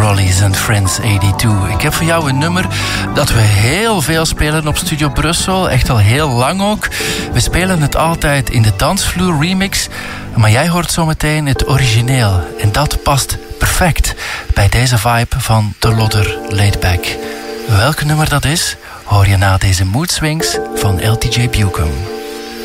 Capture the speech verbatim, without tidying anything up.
Rollies and Friends eenentachtig. Ik heb voor jou een nummer dat we heel veel spelen op Studio Brussel. Echt al heel lang ook. We spelen het altijd in de dansvloer remix. Maar jij hoort zometeen het origineel. En dat past perfect bij deze vibe van The Lodder Laidback. Welk nummer dat is, hoor je na deze Mood Swings van L T J Buchan.